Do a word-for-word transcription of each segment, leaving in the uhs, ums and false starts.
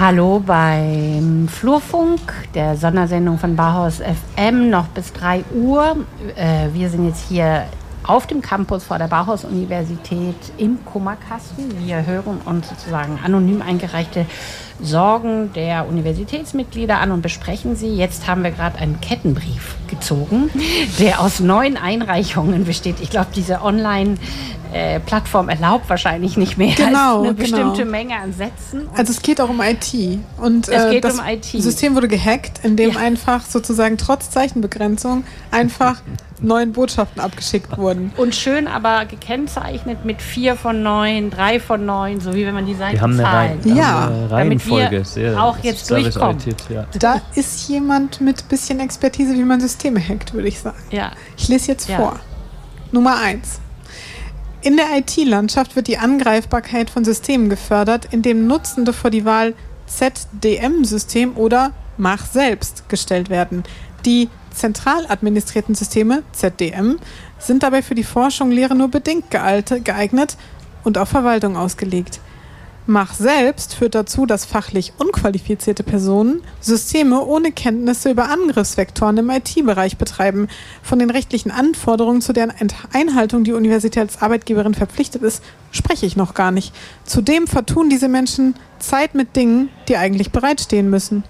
Hallo beim Flurfunk, der Sondersendung von Bauhaus F M, noch bis drei Uhr. Äh, wir sind jetzt hier auf dem Campus vor der Bauhaus-Universität im Kummerkasten. Wir hören uns sozusagen anonym eingereichte Sorgen der Universitätsmitglieder an und besprechen sie. Jetzt haben wir gerade einen Kettenbrief gezogen, der aus neun Einreichungen besteht. Ich glaube, diese Online- Äh, Plattform erlaubt wahrscheinlich nicht mehr genau, als eine genau. bestimmte Menge an Sätzen. Und also es geht auch um I T. Und es geht äh, das um I T. System wurde gehackt, indem ja. einfach sozusagen trotz Zeichenbegrenzung einfach neun Botschaften abgeschickt wurden. Und schön aber gekennzeichnet mit vier von neun, drei von neun, so wie wenn man die Seiten wir haben eine zahlt. Reihen, ja. eine Reihenfolge. Sehr auch jetzt durchkommen. Ja. Da ist jemand mit bisschen Expertise, wie man Systeme hackt, würde ich sagen. Ja. Ich lese jetzt ja. vor. Nummer eins. In der I T-Landschaft wird die Angreifbarkeit von Systemen gefördert, indem Nutzende vor die Wahl Z D M-System oder Mach selbst gestellt werden. Die zentral administrierten Systeme, Z D M, sind dabei für die Forschung Lehre nur bedingt geeignet und auf Verwaltung ausgelegt. Mach selbst führt dazu, dass fachlich unqualifizierte Personen Systeme ohne Kenntnisse über Angriffsvektoren im I T-Bereich betreiben. Von den rechtlichen Anforderungen, zu deren Einhaltung die Universität als Arbeitgeberin verpflichtet ist, spreche ich noch gar nicht. Zudem vertun diese Menschen Zeit mit Dingen, die eigentlich bereitstehen müssen.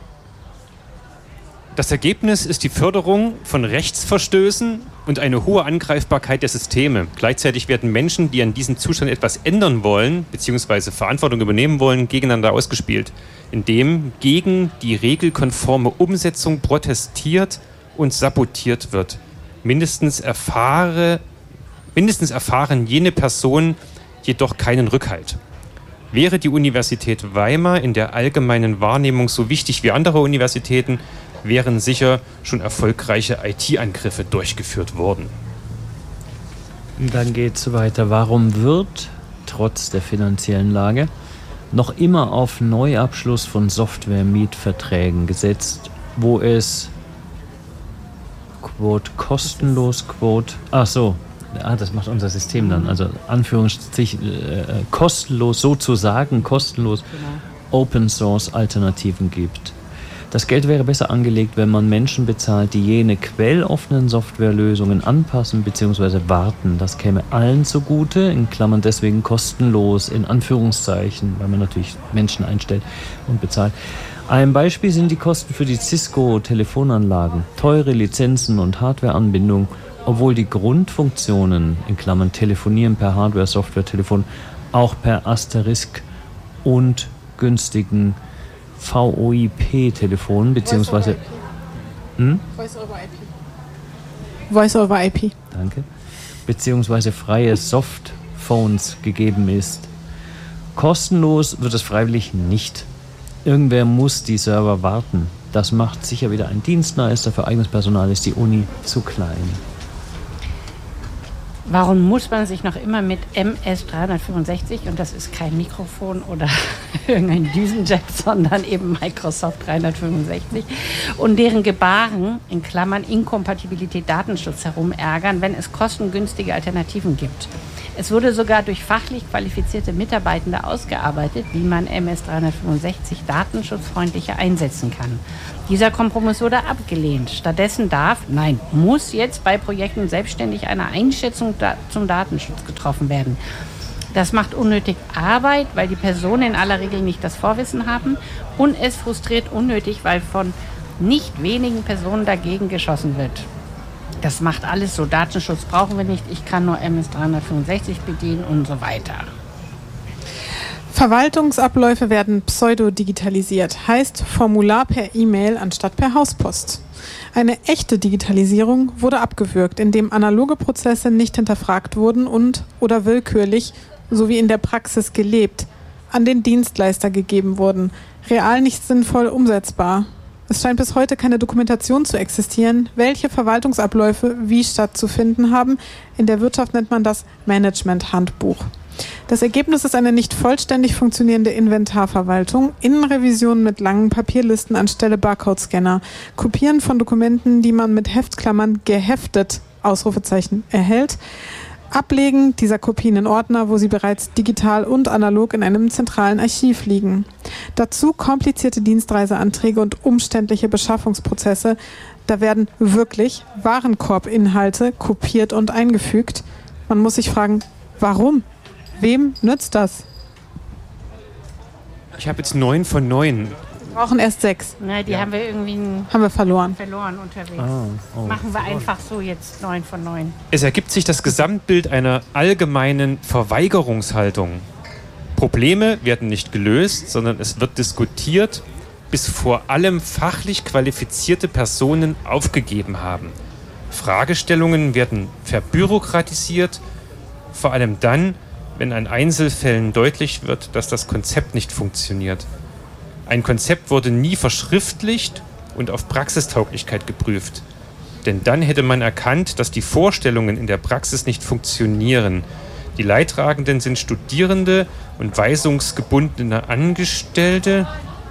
Das Ergebnis ist die Förderung von Rechtsverstößen und eine hohe Angreifbarkeit der Systeme. Gleichzeitig werden Menschen, die an diesem Zustand etwas ändern wollen, bzw. Verantwortung übernehmen wollen, gegeneinander ausgespielt, indem gegen die regelkonforme Umsetzung protestiert und sabotiert wird. Mindestens, erfahre, mindestens erfahren jene Personen jedoch keinen Rückhalt. Wäre die Universität Weimar in der allgemeinen Wahrnehmung so wichtig wie andere Universitäten, wären sicher schon erfolgreiche I T-Angriffe durchgeführt worden. Dann geht es weiter. Warum wird, trotz der finanziellen Lage, noch immer auf Neuabschluss von Software-Mietverträgen gesetzt, wo es Quote kostenlos, Quote, ach so, ah, das macht unser System dann, also Anführungszeichen, äh, kostenlos, sozusagen kostenlos, genau. Open-Source-Alternativen gibt. Das Geld wäre besser angelegt, wenn man Menschen bezahlt, die jene quelloffenen Softwarelösungen anpassen bzw. warten. Das käme allen zugute, in Klammern deswegen kostenlos, in Anführungszeichen, weil man natürlich Menschen einstellt und bezahlt. Ein Beispiel sind die Kosten für die Cisco-Telefonanlagen. Teure Lizenzen und Hardwareanbindung, obwohl die Grundfunktionen, in Klammern Telefonieren per Hardware, Software, Telefon, auch per Asterisk und günstigen V O I P-Telefonen, beziehungsweise hm? Voice over I P. Voice over I P. Danke. Beziehungsweise freie Softphones gegeben ist. Kostenlos wird es freiwillig nicht. Irgendwer muss die Server warten. Das macht sicher wieder ein Dienstleister. Für eigenes Personal ist die Uni zu klein. Warum muss man sich noch immer mit M S dreihundertfünfundsechzig, und das ist kein Mikrofon oder irgendein Düsenjet, sondern eben Microsoft dreihundertfünfundsechzig und deren Gebaren, in Klammern Inkompatibilität Datenschutz, herum ärgern, wenn es kostengünstige Alternativen gibt? Es wurde sogar durch fachlich qualifizierte Mitarbeitende ausgearbeitet, wie man M S dreihundertfünfundsechzig datenschutzfreundlicher einsetzen kann. Dieser Kompromiss wurde abgelehnt. Stattdessen darf, nein, muss jetzt bei Projekten selbstständig eine Einschätzung da- zum Datenschutz getroffen werden. Das macht unnötig Arbeit, weil die Personen in aller Regel nicht das Vorwissen haben, und es frustriert unnötig, weil von nicht wenigen Personen dagegen geschossen wird. Das macht alles so. Datenschutz brauchen wir nicht. Ich kann nur M S dreihundertfünfundsechzig bedienen und so weiter. Verwaltungsabläufe werden pseudo-digitalisiert, heißt Formular per E-Mail anstatt per Hauspost. Eine echte Digitalisierung wurde abgewürgt, indem analoge Prozesse nicht hinterfragt wurden und oder willkürlich, sowie in der Praxis gelebt, an den Dienstleister gegeben wurden, real nicht sinnvoll umsetzbar. Es scheint bis heute keine Dokumentation zu existieren, welche Verwaltungsabläufe wie stattzufinden haben. In der Wirtschaft nennt man das Management-Handbuch. Das Ergebnis ist eine nicht vollständig funktionierende Inventarverwaltung, Innenrevision mit langen Papierlisten anstelle Barcode-Scanner, Kopieren von Dokumenten, die man mit Heftklammern geheftet, Ausrufezeichen, erhält, Ablegen dieser Kopien in Ordner, wo sie bereits digital und analog in einem zentralen Archiv liegen. Dazu komplizierte Dienstreiseanträge und umständliche Beschaffungsprozesse. Da werden wirklich Warenkorbinhalte kopiert und eingefügt. Man muss sich fragen, warum? Wem nützt das? Ich habe jetzt neun von neun. Wir brauchen erst sechs. Nein, die ja. haben wir irgendwie haben wir verloren. verloren unterwegs. Oh, oh. Machen wir einfach so jetzt neun von neun. Es ergibt sich das Gesamtbild einer allgemeinen Verweigerungshaltung. Probleme werden nicht gelöst, sondern es wird diskutiert, bis vor allem fachlich qualifizierte Personen aufgegeben haben. Fragestellungen werden verbürokratisiert, vor allem dann, wenn an Einzelfällen deutlich wird, dass das Konzept nicht funktioniert. Ein Konzept wurde nie verschriftlicht und auf Praxistauglichkeit geprüft. Denn dann hätte man erkannt, dass die Vorstellungen in der Praxis nicht funktionieren. Die Leidtragenden sind Studierende und weisungsgebundene Angestellte.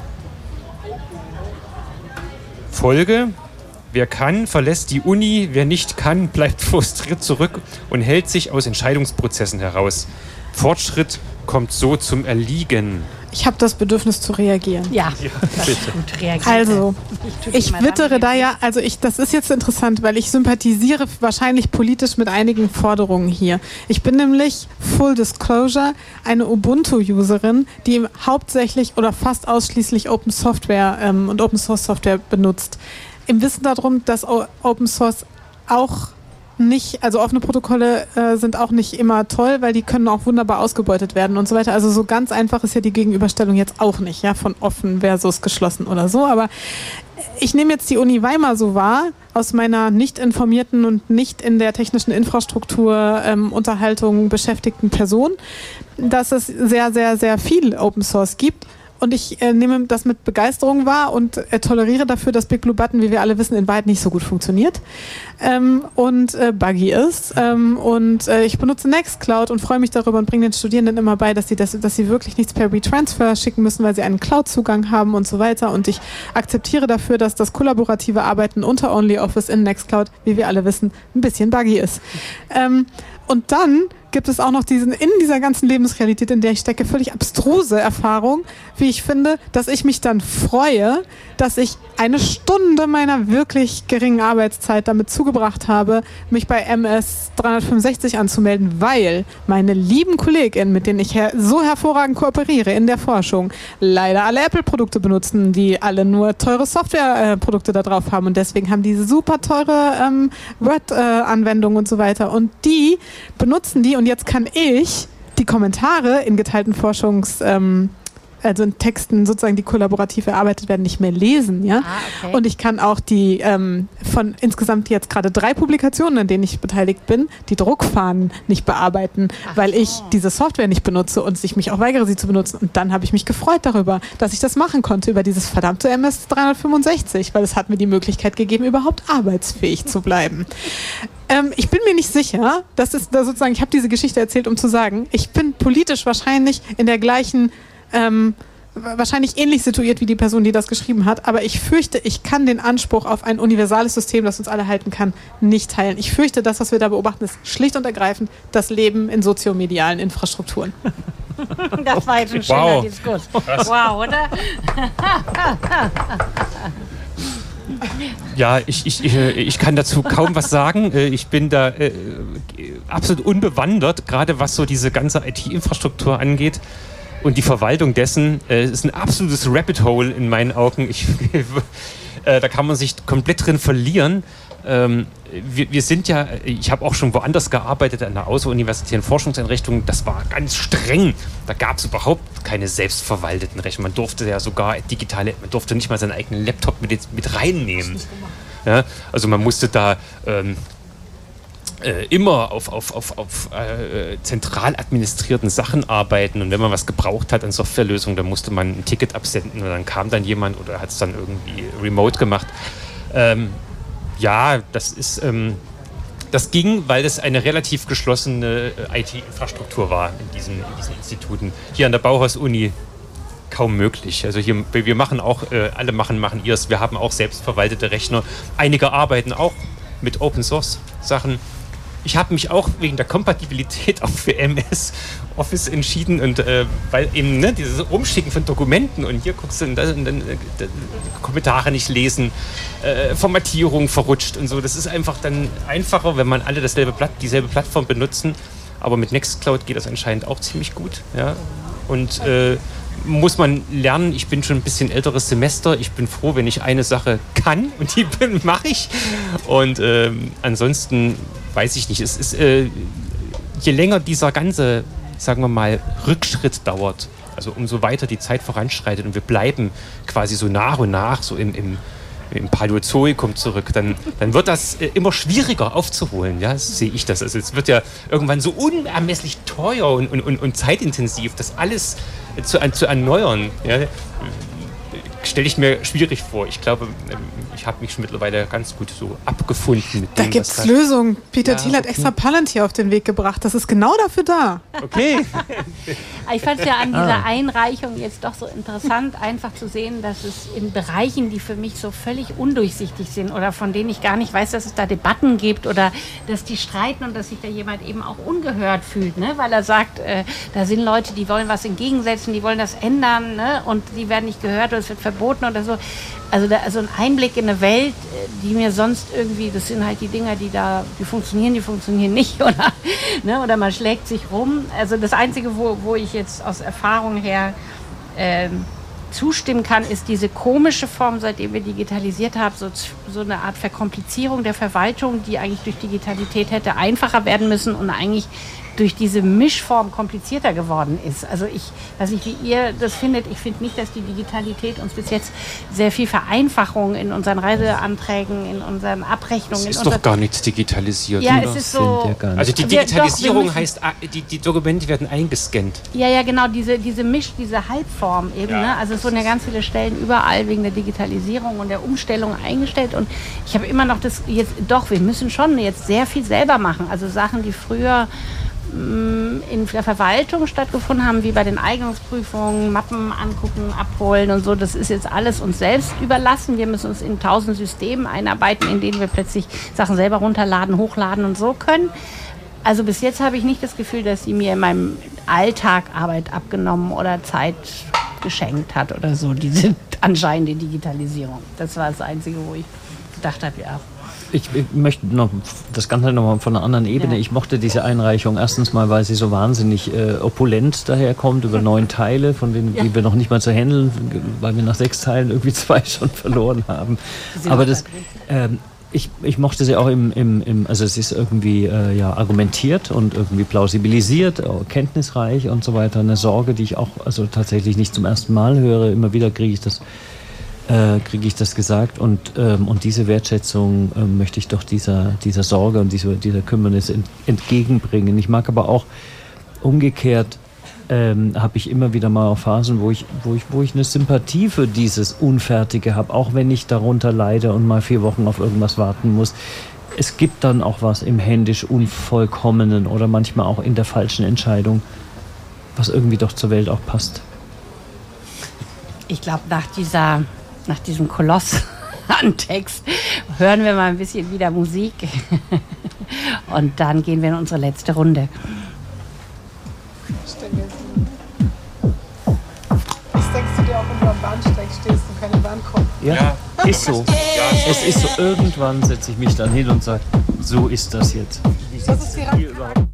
Folge: Wer kann, verlässt die Uni, wer nicht kann, bleibt frustriert zurück und hält sich aus Entscheidungsprozessen heraus. Fortschritt kommt so zum Erliegen. Ich habe das Bedürfnis zu reagieren. Ja, ja das ist gut reagiert. Also, ich, ich wittere da ja, also ich, das ist jetzt interessant, weil ich sympathisiere wahrscheinlich politisch mit einigen Forderungen hier. Ich bin nämlich, Full Disclosure, eine Ubuntu-Userin, die hauptsächlich oder fast ausschließlich Open Software ähm, und Open Source Software benutzt. Im Wissen darum, dass Open Source auch nicht, also offene Protokolle äh, sind auch nicht immer toll, weil die können auch wunderbar ausgebeutet werden und so weiter. Also so ganz einfach ist ja die Gegenüberstellung jetzt auch nicht, ja, von offen versus geschlossen oder so. Aber ich nehme jetzt die Uni Weimar so wahr, aus meiner nicht informierten und nicht in der technischen Infrastruktur ähm, Unterhaltung beschäftigten Person, dass es sehr, sehr, sehr viel Open Source gibt. Und ich äh, nehme das mit Begeisterung wahr und äh, toleriere dafür, dass Big Blue Button, wie wir alle wissen, in Wahrheit nicht so gut funktioniert ähm, und äh, buggy ist. Ähm, und äh, ich benutze Nextcloud und freue mich darüber und bringe den Studierenden immer bei, dass sie, das, dass sie wirklich nichts per WeTransfer schicken müssen, weil sie einen Cloud-Zugang haben und so weiter. Und ich akzeptiere dafür, dass das kollaborative Arbeiten unter OnlyOffice in Nextcloud, wie wir alle wissen, ein bisschen buggy ist. Ähm, und dann gibt es auch noch diesen, in dieser ganzen Lebensrealität, in der ich stecke, völlig abstruse Erfahrung, wie ich finde, dass ich mich dann freue, dass ich eine Stunde meiner wirklich geringen Arbeitszeit damit zugebracht habe, mich bei M S dreihundertfünfundsechzig anzumelden, weil meine lieben KollegInnen, mit denen ich her- so hervorragend kooperiere in der Forschung, leider alle Apple-Produkte benutzen, die alle nur teure Software-Produkte da drauf haben und deswegen haben die super teure ähm, Word-Anwendungen und so weiter und die benutzen die und jetzt kann ich die Kommentare in geteilten Forschungs, ähm, also in Texten sozusagen, die kollaborativ erarbeitet werden, nicht mehr lesen, ja. Ah, okay. Und ich kann auch die ähm, von insgesamt jetzt gerade drei Publikationen, an denen ich beteiligt bin, die Druckfahnen nicht bearbeiten, Ach weil ich so. diese Software nicht benutze und ich mich auch weigere, sie zu benutzen. Und dann habe ich mich gefreut darüber, dass ich das machen konnte über dieses verdammte M S dreihundertfünfundsechzig, weil es hat mir die Möglichkeit gegeben, überhaupt arbeitsfähig zu bleiben. Ähm, ich bin mir nicht sicher, das ist da sozusagen, ich habe diese Geschichte erzählt, um zu sagen, ich bin politisch wahrscheinlich in der gleichen Ähm, wahrscheinlich ähnlich situiert wie die Person, die das geschrieben hat, aber ich fürchte, ich kann den Anspruch auf ein universales System, das uns alle halten kann, nicht teilen. Ich fürchte, das, was wir da beobachten, ist schlicht und ergreifend das Leben in soziomedialen Infrastrukturen. Das war jetzt ein schöner wow. Diskurs. Wow, oder? Ja, ich, ich, ich, ich kann dazu kaum was sagen. Ich bin da äh, absolut unbewandert, gerade was so diese ganze I T-Infrastruktur angeht. Und die Verwaltung dessen äh, ist ein absolutes Rabbit Hole in meinen Augen. Ich, äh, da kann man sich komplett drin verlieren. Ähm, wir, wir sind ja, ich habe auch schon woanders gearbeitet, an einer außeruniversitären Forschungseinrichtung. Das war ganz streng. Da gab es überhaupt keine selbstverwalteten Rechte. Man durfte ja sogar digitale, man durfte nicht mal seinen eigenen Laptop mit, mit reinnehmen. Ja, also man musste da ähm, Äh, immer auf, auf, auf, auf äh, zentral administrierten Sachen arbeiten und wenn man was gebraucht hat an Softwarelösungen, dann musste man ein Ticket absenden und dann kam dann jemand oder hat es dann irgendwie remote gemacht. Ähm, ja, das ist ähm, das ging, weil es eine relativ geschlossene äh, I T-Infrastruktur war in diesen, in diesen Instituten. Hier an der Bauhaus-Uni kaum möglich. Also hier, wir machen auch, äh, alle machen, machen ihrs. Wir haben auch selbstverwaltete Rechner. Einige arbeiten auch mit Open-Source-Sachen. ich habe mich auch wegen der Kompatibilität auch für M S Office entschieden und äh, weil eben ne, dieses Umschicken von Dokumenten und hier guckst du und dann, und dann äh, Kommentare nicht lesen, äh, Formatierung verrutscht und so. Das ist einfach dann einfacher, wenn man alle dasselbe Platt, dieselbe Plattform benutzen. Aber mit Nextcloud geht das anscheinend auch ziemlich gut. Ja? Und äh, muss man lernen. Ich bin schon ein bisschen älteres Semester. Ich bin froh, wenn ich eine Sache kann und die mache ich. Und ähm, ansonsten weiß ich nicht. Es ist, äh, je länger dieser ganze, sagen wir mal, Rückschritt dauert, also umso weiter die Zeit voranschreitet und wir bleiben quasi so nach und nach so im, im, im Paläozoikum zurück, dann, dann wird das äh, immer schwieriger aufzuholen. Ja, so sehe ich das. Also es wird ja irgendwann so unermesslich teuer und, und, und, und zeitintensiv, das alles zu, zu erneuern. Ja, stelle ich mir schwierig vor. Ich glaube, ich habe mich schon mittlerweile ganz gut so abgefunden mit dem. Da gibt es Lösungen. Peter ja, Thiel hat okay. extra Palantir auf den Weg gebracht. Das ist genau dafür da. Okay. Ich fand es ja an dieser Einreichung jetzt doch so interessant, einfach zu sehen, dass es in Bereichen, die für mich so völlig undurchsichtig sind oder von denen ich gar nicht weiß, dass es da Debatten gibt oder dass die streiten und dass sich da jemand eben auch ungehört fühlt, ne? Weil er sagt, äh, da sind Leute, die wollen was entgegensetzen, die wollen das ändern, ne? Und die werden nicht gehört oder es wird verboten oder so. Also, da, also ein Einblick in eine Welt, die mir sonst irgendwie, das sind halt die Dinger, die da, die funktionieren, die funktionieren nicht, oder, ne, oder man schlägt sich rum. Also das Einzige, wo, wo ich jetzt aus Erfahrung her äh, zustimmen kann, ist diese komische Form, seitdem wir digitalisiert haben, so, so eine Art Verkomplizierung der Verwaltung, die eigentlich durch Digitalität hätte einfacher werden müssen und eigentlich durch diese Mischform komplizierter geworden ist. Also ich weiß nicht, wie ihr das findet. Ich finde nicht, dass die Digitalität uns bis jetzt sehr viel Vereinfachung in unseren Reiseanträgen, in unseren Abrechnungen... Es ist in doch gar nichts digitalisiert. Ja, oder? es ist so... Ja also die Digitalisierung wir, doch, heißt, die, die Dokumente werden eingescannt. Ja, ja, genau, diese, diese Misch, diese Halbform eben. Ja. Ne? Also es wurden ja ganz viele Stellen überall wegen der Digitalisierung und der Umstellung eingestellt. Und ich habe immer noch das jetzt, doch, wir müssen schon jetzt sehr viel selber machen. Also Sachen, die früher in der Verwaltung stattgefunden haben, wie bei den Eignungsprüfungen, Mappen angucken, abholen und so. Das ist jetzt alles uns selbst überlassen. Wir müssen uns in tausend Systemen einarbeiten, in denen wir plötzlich Sachen selber runterladen, hochladen und so können. Also bis jetzt habe ich nicht das Gefühl, dass sie mir in meinem Alltag Arbeit abgenommen oder Zeit geschenkt hat oder so, diese anscheinende Digitalisierung. Das war das Einzige, wo ich gedacht habe, ja. Ich, ich möchte noch das Ganze noch mal von einer anderen Ebene. Ja. Ich mochte diese Einreichung erstens mal, weil sie so wahnsinnig äh, opulent daherkommt, über neun Teile, von denen ja. die wir noch nicht mal zu handeln, weil wir nach sechs Teilen irgendwie zwei schon verloren haben. Aber das, ähm, ich, ich mochte sie auch im, im, im also es ist irgendwie äh, ja, argumentiert und irgendwie plausibilisiert, kenntnisreich und so weiter. Eine Sorge, die ich auch also tatsächlich nicht zum ersten Mal höre. Immer wieder kriege ich das Äh, kriege ich das gesagt und, ähm, und diese Wertschätzung äh, möchte ich doch dieser, dieser Sorge und dieser, dieser Kümmernis ent, entgegenbringen. Ich mag aber auch umgekehrt, ähm, habe ich immer wieder mal auch Phasen, wo ich, wo ich, wo ich eine Sympathie für dieses Unfertige habe, auch wenn ich darunter leide und mal vier Wochen auf irgendwas warten muss. Es gibt dann auch was im händisch Unvollkommenen oder manchmal auch in der falschen Entscheidung, was irgendwie doch zur Welt auch passt. Ich glaube, nach dieser nach diesem Koloss an Text hören wir mal ein bisschen wieder Musik und dann gehen wir in unsere letzte Runde. Was denkst du dir auch, wenn du am Bahnsteig stehst und keine Bahn kommt? Ja, ja. Ist so. Ja, es ist so, irgendwann setze ich mich dann hin und sage, so ist das jetzt. Das ist die Rand-